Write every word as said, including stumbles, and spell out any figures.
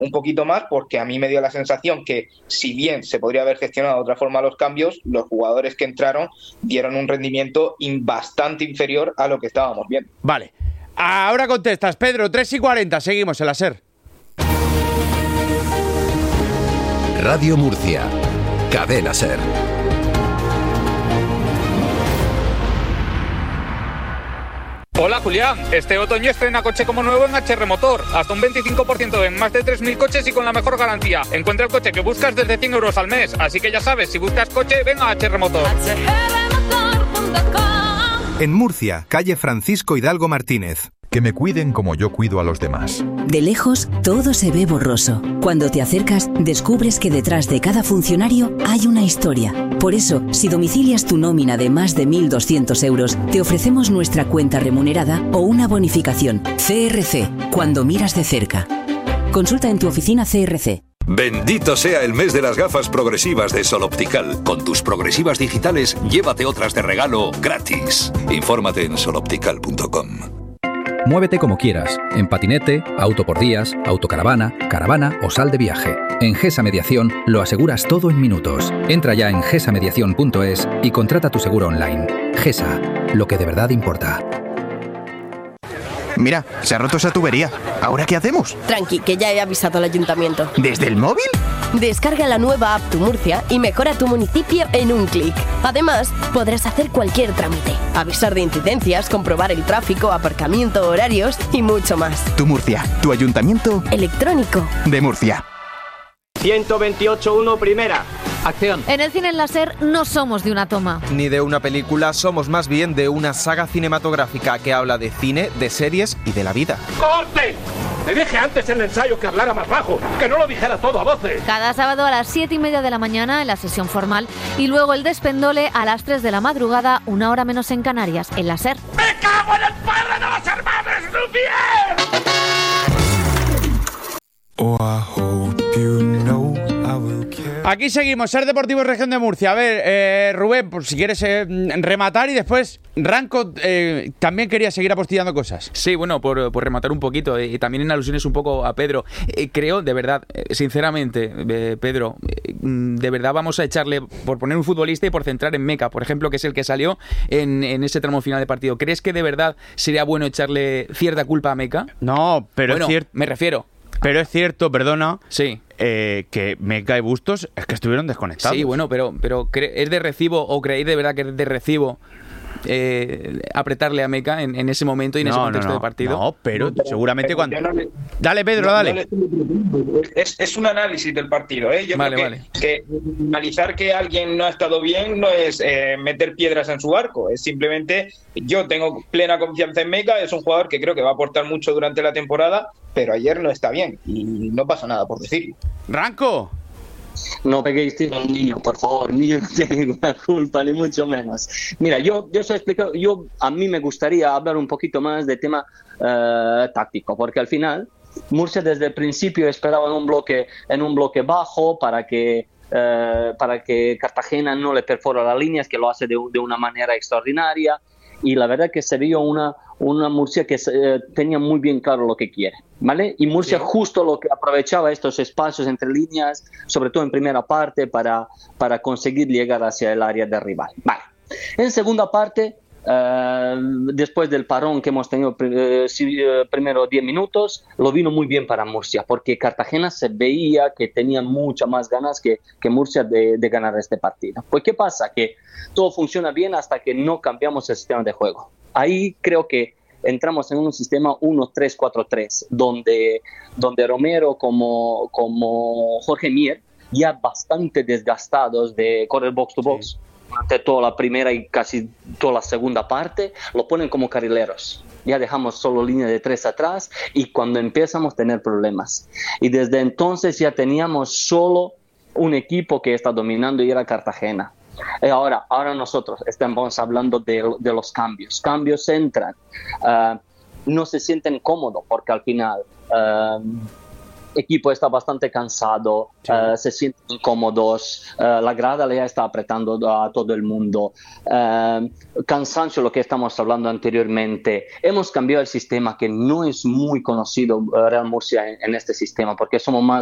un poquito más, porque a mí me dio la sensación que, si bien se podría haber gestionado de otra forma los cambios, los jugadores que entraron dieron un rendimiento in, bastante inferior a lo que estábamos viendo. Vale, ahora contestas, Pedro. Tres y cuarenta, seguimos en la SER. Radio Murcia, Cadena SER. Hola Julián, este otoño estrena coche como nuevo en H R Motor, hasta un veinticinco por ciento en más de tres mil coches y con la mejor garantía. Encuentra el coche que buscas desde cien euros al mes, así que ya sabes, si buscas coche, ven a H R Motor. En Murcia, calle Francisco Hidalgo Martínez. Que me cuiden como yo cuido a los demás. De lejos, todo se ve borroso. Cuando te acercas, descubres que detrás de cada funcionario hay una historia. Por eso, si domicilias tu nómina de más de mil doscientos euros, te ofrecemos nuestra cuenta remunerada o una bonificación. C R C, cuando miras de cerca. Consulta en tu oficina C R C. Bendito sea el mes de las gafas progresivas de Sol Optical. Con tus progresivas digitales, llévate otras de regalo gratis. Infórmate en sol optical punto com. Muévete como quieras, en patinete, auto por días, autocaravana, caravana o sal de viaje. En GESA Mediación lo aseguras todo en minutos. Entra ya en gesa mediación punto es y contrata tu seguro online. GESA, lo que de verdad importa. Mira, se ha roto esa tubería. ¿Ahora qué hacemos? Tranqui, que ya he avisado al ayuntamiento. ¿Desde el móvil? Descarga la nueva app Tu Murcia y mejora tu municipio en un clic. Además, podrás hacer cualquier trámite, avisar de incidencias, comprobar el tráfico, aparcamiento, horarios y mucho más. Tu Murcia, tu ayuntamiento electrónico de Murcia. ciento veintiocho uno primera. Acción. En el cine en la SER no somos de una toma. Ni de una película, somos más bien de una saga cinematográfica que habla de cine, de series y de la vida. ¡Corte! Te dije antes en el ensayo que hablara más bajo, que no lo dijera todo a voces. Cada sábado a las siete y media de la mañana en la sesión formal y luego el despendole a las tres de la madrugada, una hora menos en Canarias, en la SER. ¡Me cago en el padre de los hermanos Lumière! Oh, I hope you know I will care. Aquí seguimos, SER Deportivo Región de Murcia. A ver, eh, Rubén, por si quieres eh, rematar y después Ranco eh, también quería seguir apostillando cosas. Sí, bueno, por, por rematar un poquito eh, y también en alusiones un poco a Pedro. Eh, creo, de verdad, eh, sinceramente, eh, Pedro, eh, de verdad vamos a echarle por poner un futbolista y por centrar en Meca, por ejemplo, que es el que salió en, en ese tramo final de partido. ¿Crees que de verdad sería bueno echarle cierta culpa a Meca? No, pero bueno, es cierto. Me refiero. Pero es cierto, perdona, sí. eh, que Meca y Bustos es que estuvieron desconectados. Sí, bueno, pero, pero ¿es de recibo o creéis de verdad que es de recibo eh, apretarle a Meca en, en ese momento y en no, ese contexto no, no. de partido? No, pero, no, pero seguramente pero cuando... No le... Dale, Pedro, no, dale. No le... es, es un análisis del partido, ¿eh? Yo vale, creo vale. que, que analizar que alguien no ha estado bien no es eh, meter piedras en su arco, es simplemente yo tengo plena confianza en Meca, es un jugador que creo que va a aportar mucho durante la temporada, pero ayer no está bien y no pasa nada por decirlo. ¡Ranco! No peguéis tiro al niño, por favor, niño no tiene ninguna culpa, ni mucho menos. Mira, yo, yo soy explicado, yo a mí me gustaría hablar un poquito más de tema uh, táctico, porque al final Murcia desde el principio esperaba en un bloque, en un bloque bajo para que uh, para que Cartagena no le perfora las líneas, que lo hace de, de una manera extraordinaria, y la verdad que se vio una, una Murcia que eh, tenía muy bien claro lo que quiere, ¿vale? Y Murcia sí. justo lo que aprovechaba estos espacios entre líneas, sobre todo en primera parte, para, para conseguir llegar hacia el área de rival. Vale. En segunda parte, eh, después del parón que hemos tenido eh, eh, primero diez minutos, lo vino muy bien para Murcia, porque Cartagena se veía que tenía muchas más ganas que, que Murcia de, de ganar este partido. Pues ¿qué pasa? Que todo funciona bien hasta que no cambiamos el sistema de juego. Ahí creo que entramos en un sistema uno tres cuatro tres, donde, donde Romero como, como Jorge Mier, ya bastante desgastados de correr box to box, sí. durante toda la primera y casi toda la segunda parte, lo ponen como carrileros. Ya dejamos solo línea de tres atrás y cuando empezamos a tener problemas. Y desde entonces ya teníamos solo un equipo que está dominando y era Cartagena. Y ahora, ahora nosotros estamos hablando de, de los cambios. Cambios entran, uh, no se sienten cómodos porque al final uh, equipo está bastante cansado, sí. uh, se sienten incómodos, uh, la grada ya está apretando a todo el mundo, uh, cansancio, lo que estamos hablando anteriormente. Hemos cambiado el sistema, que no es muy conocido uh, Real Murcia en, en este sistema, porque somos más